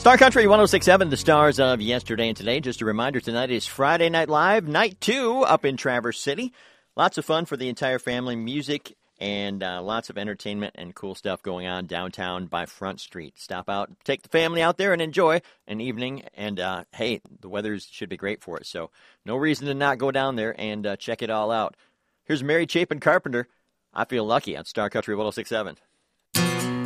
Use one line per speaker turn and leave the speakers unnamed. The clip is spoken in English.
Star Country 106.7, the stars of yesterday and today. Just a reminder, tonight is Friday Night Live, night 2 up in Traverse City. Lots of fun for the entire family, music, and lots of entertainment and cool stuff going on downtown by Front Street. Stop out, take the family out there, and enjoy an evening. And, hey, the weather should be great for it, so no reason to not go down there and check it all out. Here's Mary Chapin Carpenter. I Feel Lucky on Star Country 106.7.